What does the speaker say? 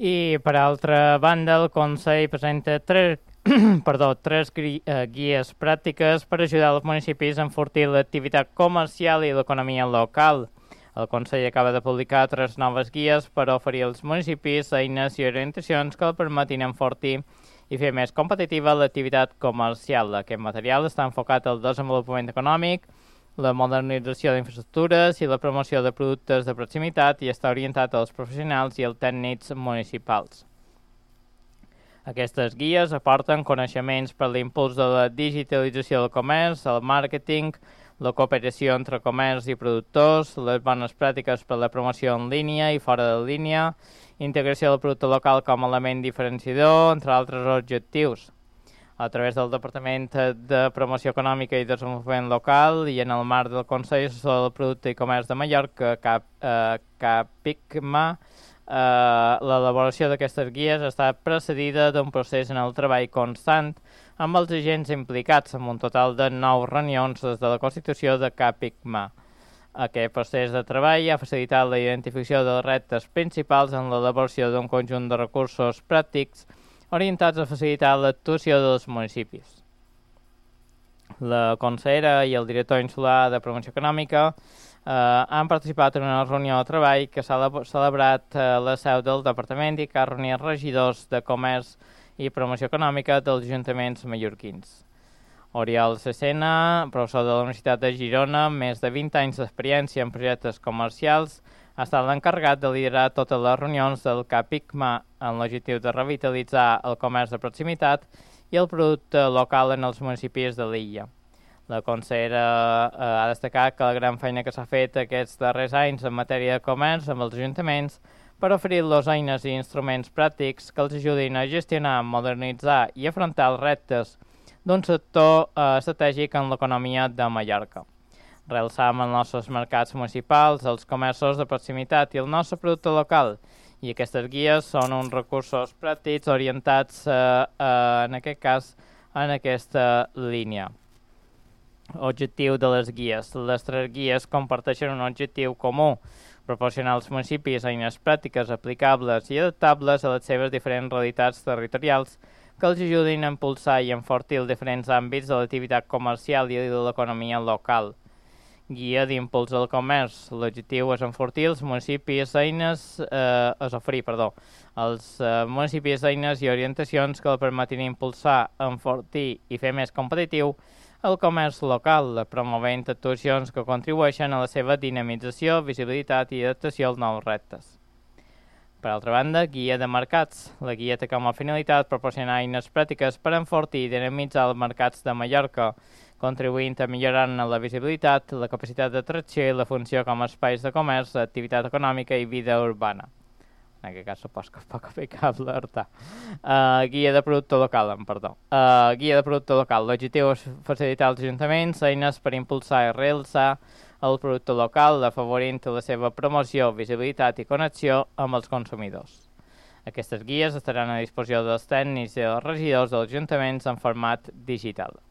I, per altra banda, el Consell presenta tres guies pràctiques per ajudar els municipis a enfortir l'activitat comercial i l'economia local. El Consell acaba de publicar 3 noves guies per oferir als municipis eines i orientacions que el permetin enfortir i fer més competitiva l'activitat comercial. Aquest material està enfocat al desenvolupament econòmic, la modernització d'infraestructures i la promoció de productes de proximitat i està orientat als professionals i als tècnics municipals. Aquestes guies aporten coneixements per l'impuls de la digitalització del comerç, el màrqueting, la cooperació entre comerç i productors, les bones pràctiques per a la promoció en línia i fora de línia, integració del producte local com a element diferenciador, entre altres objectius. A través del Departament de Promoció Econòmica i Desenvolupament Local i en el marc del Consell Assessor del Producte i Comerç de Mallorca, CAPICMA, l'elaboració d'aquestes guies està precedida d'un procés en el treball constant amb els agents implicats, amb un total de 9 reunions des de la constitució de CAPICMA. Aquest procés de treball ha facilitat la identificació dels reptes principals en l'elaboració d'un conjunt de recursos pràctics orientats a facilitar l'actuació dels municipis. La consellera i el director insular de Promoció Econòmica han participat en una reunió de treball que s'ha celebrat a la seu del departament i que ha reunit regidors de Comerç i Promoció Econòmica dels ajuntaments mallorquins. Oriol Cesena, professor de la Universitat de Girona, amb més de 20 anys d'experiència en projectes comercials, ha estat l'encarregat de liderar totes les reunions del CAPICMA amb l'objectiu de revitalitzar el comerç de proximitat i el producte local en els municipis de l'illa. La consellera ha destacat que la gran feina que s'ha fet aquests darrers anys en matèria de comerç amb els ajuntaments per oferir-los eines i instruments pràctics que els ajudin a gestionar, modernitzar i afrontar els reptes d'un sector estratègic en l'economia de Mallorca. Realçam els nostres mercats municipals, els comerços de proximitat i el nostre producte local. I aquestes guies són uns recursos pràctics orientats, en aquest cas, en aquesta línia. Objectiu de les guies. Les 3 guies comparteixen un objectiu comú, proporcionar als municipis eines pràctiques aplicables i adaptables a les seves diferents realitats territorials que els ajudin a impulsar i enfortir els diferents àmbits de l'activitat comercial i de l'economia local. Guia d'impuls al comerç. L'objectiu és enfortir els municipis eines, municipis eines i orientacions que el permetin impulsar, enfortir i fer més competitiu el comerç local, promovent actuacions que contribueixen a la seva dinamització, visibilitat i adaptació als nous reptes. Per altra banda, guia de mercats. La guia té com a finalitat proporcionar eines pràctiques per enfortir i dinamitzar els mercats de Mallorca, contribuint a millorar la visibilitat, la capacitat d'atracció i la funció com a espais de comerç, activitat econòmica i vida urbana. En aquest cas supos que és poc aplicable, guia de producte local, guia de producte local. L'objectiu és facilitar als ajuntaments eines per impulsar i realçar el producte local, afavorint la seva promoció, visibilitat i connexió amb els consumidors. Aquestes guies estaran a disposició dels tècnics i dels regidors dels ajuntaments en format digital.